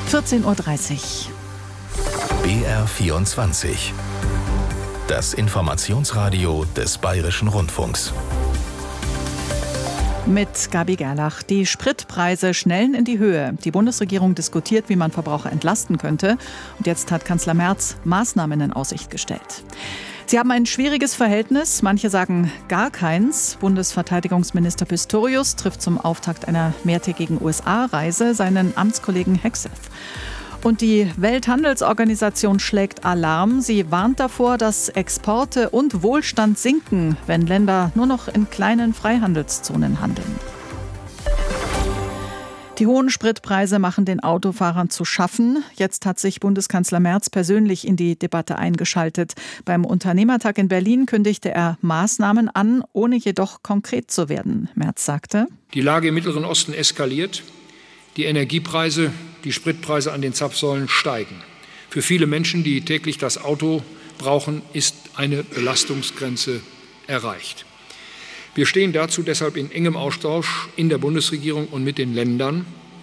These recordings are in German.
14:30 Uhr. BR24. Das Informationsradio des Bayerischen Rundfunks. Mit Gabi Gerlach. Die Spritpreise schnellen in die Höhe. Die Bundesregierung diskutiert, wie man Verbraucher entlasten könnte. Und jetzt hat Kanzler Merz Maßnahmen in Aussicht gestellt. Sie haben ein schwieriges Verhältnis, manche sagen gar keins. Bundesverteidigungsminister Pistorius trifft zum Auftakt einer mehrtägigen USA-Reise seinen Amtskollegen Hegseth. Und die Welthandelsorganisation schlägt Alarm. Sie warnt davor, dass Exporte und Wohlstand sinken, wenn Länder nur noch in kleinen Freihandelszonen handeln. Die hohen Spritpreise machen den Autofahrern zu schaffen. Jetzt hat sich Bundeskanzler Merz persönlich in die Debatte eingeschaltet. Beim Unternehmertag in Berlin kündigte er Maßnahmen an, ohne jedoch konkret zu werden. Merz sagte: Die Lage im Mittleren Osten eskaliert. Die Energiepreise, die Spritpreise an den Zapfsäulen steigen. Für viele Menschen, die täglich das Auto brauchen, ist eine Belastungsgrenze erreicht. Wir stehen dazu deshalb in engem Austausch in der Bundesregierung und mit den Ländern.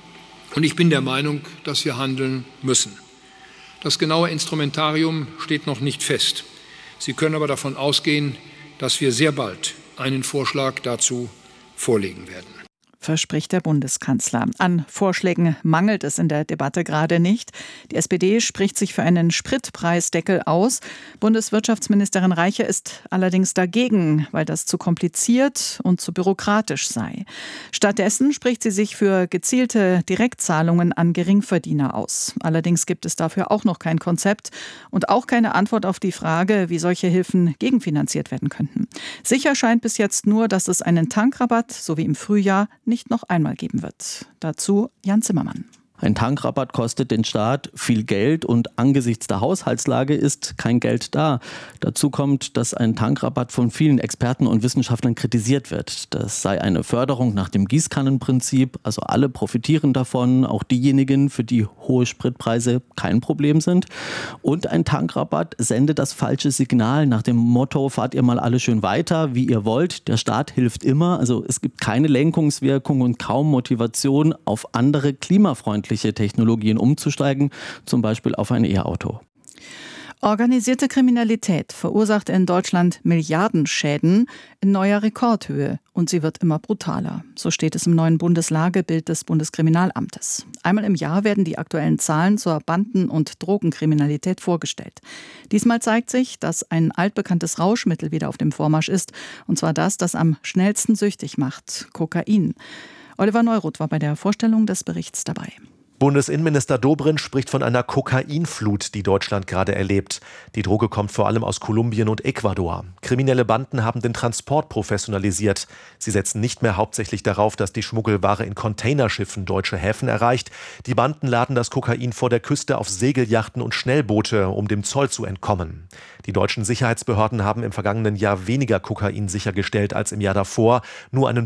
Und ich bin der Meinung, dass wir handeln müssen. Das genaue Instrumentarium steht noch nicht fest. Sie können aber davon ausgehen, dass wir sehr bald einen Vorschlag dazu vorlegen werden. Verspricht der Bundeskanzler. An Vorschlägen mangelt es in der Debatte gerade nicht. Die SPD spricht sich für einen Spritpreisdeckel aus. Bundeswirtschaftsministerin Reiche ist allerdings dagegen, weil das zu kompliziert und zu bürokratisch sei. Stattdessen spricht sie sich für gezielte Direktzahlungen an Geringverdiener aus. Allerdings gibt es dafür auch noch kein Konzept und auch keine Antwort auf die Frage, wie solche Hilfen gegenfinanziert werden könnten. Sicher scheint bis jetzt nur, dass es einen Tankrabatt, so wie im Frühjahr, nicht noch einmal geben wird. Dazu Jan Zimmermann. Ein Tankrabatt kostet den Staat viel Geld und angesichts der Haushaltslage ist kein Geld da. Dazu kommt, dass ein Tankrabatt von vielen Experten und Wissenschaftlern kritisiert wird. Das sei eine Förderung nach dem Gießkannenprinzip, also alle profitieren davon, auch diejenigen, für die hohe Spritpreise kein Problem sind. Und ein Tankrabatt sendet das falsche Signal nach dem Motto, fahrt ihr mal alle schön weiter, wie ihr wollt. Der Staat hilft immer. Also es gibt keine Lenkungswirkung und kaum Motivation, auf andere klimafreundliche Technologien umzusteigen, zum Beispiel auf ein E-Auto. Organisierte Kriminalität verursacht in Deutschland Milliardenschäden in neuer Rekordhöhe und sie wird immer brutaler. So steht es im neuen Bundeslagebild des Bundeskriminalamtes. Einmal im Jahr werden die aktuellen Zahlen zur Banden- und Drogenkriminalität vorgestellt. Diesmal zeigt sich, dass ein altbekanntes Rauschmittel wieder auf dem Vormarsch ist, und zwar das am schnellsten süchtig macht: Kokain. Oliver Neuroth war bei der Vorstellung des Berichts dabei. Bundesinnenminister Dobrindt spricht von einer Kokainflut, die Deutschland gerade erlebt. Die Droge kommt vor allem aus Kolumbien und Ecuador. Kriminelle Banden haben den Transport professionalisiert. Sie setzen nicht mehr hauptsächlich darauf, dass die Schmuggelware in Containerschiffen deutsche Häfen erreicht. Die Banden laden das Kokain vor der Küste auf Segelyachten und Schnellboote, um dem Zoll zu entkommen. Die deutschen Sicherheitsbehörden haben im vergangenen Jahr weniger Kokain sichergestellt als im Jahr davor. Nur einen